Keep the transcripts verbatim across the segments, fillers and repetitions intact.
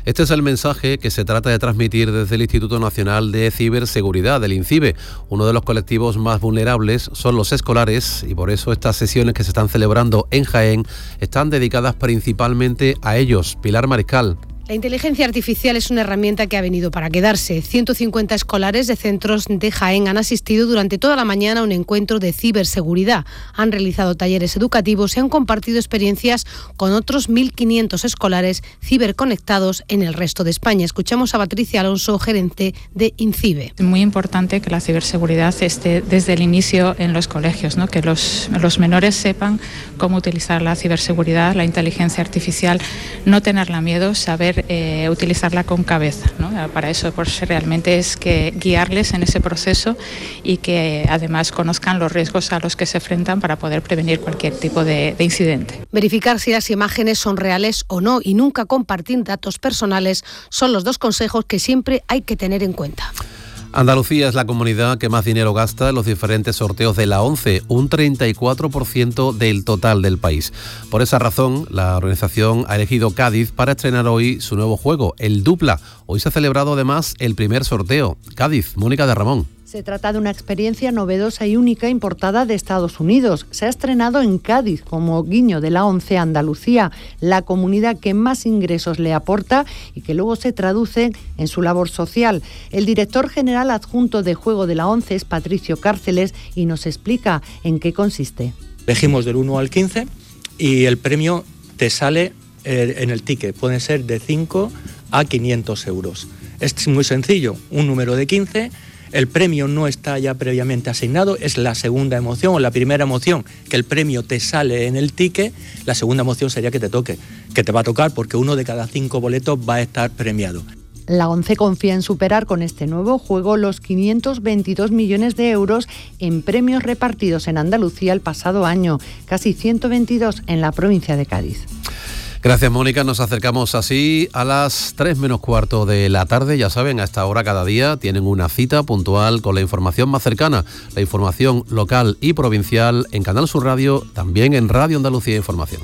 Este es el mensaje que se trata de transmitir desde el Instituto Nacional de Ciberseguridad, del INCIBE. Uno de los colectivos más vulnerables son los escolares y por eso estas sesiones que se están celebrando en Jaén están dedicadas principalmente a ellos. Pilar Mariscal. La inteligencia artificial es una herramienta que ha venido para quedarse. ciento cincuenta escolares de centros de Jaén han asistido durante toda la mañana a un encuentro de ciberseguridad. Han realizado talleres educativos y han compartido experiencias con otros mil quinientos escolares ciberconectados en el resto de España. Escuchamos a Patricia Alonso, gerente de INCIBE. Es muy importante que la ciberseguridad esté desde el inicio en los colegios, ¿no? Que los, los menores sepan cómo utilizar la ciberseguridad, la inteligencia artificial, no tenerla miedo, saber Eh, utilizarla con cabeza, ¿no? Para eso pues, realmente es que guiarles en ese proceso y que además conozcan los riesgos a los que se enfrentan para poder prevenir cualquier tipo de, de incidente. Verificar si las imágenes son reales o no y nunca compartir datos personales son los dos consejos que siempre hay que tener en cuenta. Andalucía es la comunidad que más dinero gasta en los diferentes sorteos de la ONCE, un treinta y cuatro por ciento del total del país. Por esa razón, la organización ha elegido Cádiz para estrenar hoy su nuevo juego, el Dupla. Hoy se ha celebrado además el primer sorteo. Cádiz, Mónica de Ramón. Se trata de una experiencia novedosa y única importada de Estados Unidos. Se ha estrenado en Cádiz como guiño de la ONCE Andalucía, la comunidad que más ingresos le aporta y que luego se traduce en su labor social. El director general adjunto de Juego de la ONCE es Patricio Cárceles y nos explica en qué consiste. Elegimos del uno al quince y el premio te sale eh, en el ticket. Puede ser de cinco a quinientos euros. Es muy sencillo, un número de quince. El premio no está ya previamente asignado, es la segunda emoción o la primera emoción que el premio te sale en el ticket, la segunda emoción sería que te toque, que te va a tocar porque uno de cada cinco boletos va a estar premiado. La ONCE confía en superar con este nuevo juego los quinientos veintidós millones de euros en premios repartidos en Andalucía el pasado año, casi ciento veintidós en la provincia de Cádiz. Gracias, Mónica. Nos acercamos así a las tres menos cuarto de la tarde. Ya saben, a esta hora cada día tienen una cita puntual con la información más cercana, la información local y provincial en Canal Sur Radio, también en Radio Andalucía Información.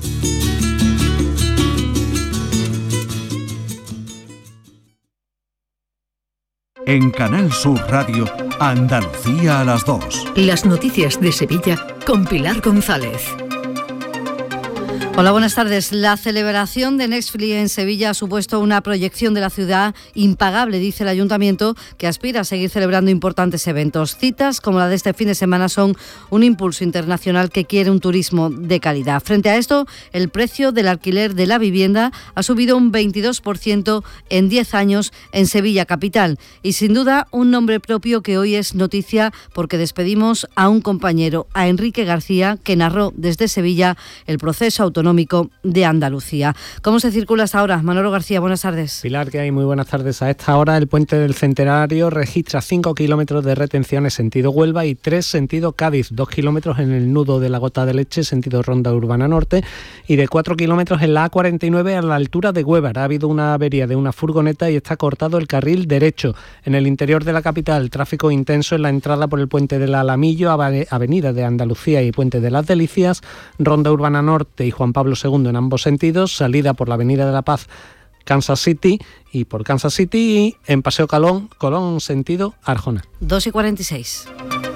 En Canal Sur Radio, Andalucía a las dos. Las noticias de Sevilla con Pilar González. Hola, buenas tardes. La celebración de Nextfli en Sevilla ha supuesto una proyección de la ciudad impagable, dice el Ayuntamiento, que aspira a seguir celebrando importantes eventos. Citas como la de este fin de semana son un impulso internacional que quiere un turismo de calidad. Frente a esto, el precio del alquiler de la vivienda ha subido un veintidós por ciento en diez años en Sevilla capital. Y sin duda, un nombre propio que hoy es noticia porque despedimos a un compañero, a Enrique García, que narró desde Sevilla el proceso autonómico de Andalucía. ¿Cómo se circula hasta ahora? Manolo García, buenas tardes. Pilar, ¿qué hay? Muy buenas tardes. A esta hora el puente del Centenario registra cinco kilómetros de retenciones sentido Huelva y tres sentido Cádiz, dos kilómetros en el nudo de la Gota de Leche, sentido Ronda Urbana Norte, y de cuatro kilómetros en la A cuarenta y nueve a la altura de Huévar. Ha habido una avería de una furgoneta y está cortado el carril derecho. En el interior de la capital, tráfico intenso en la entrada por el puente del Alamillo, Avenida de Andalucía y Puente de las Delicias, Ronda Urbana Norte y Juan Pablo segundo en ambos sentidos, salida por la Avenida de la Paz, Kansas City, y por Kansas City y en Paseo Colón, Colón sentido Arjona. dos y cuarenta y seis.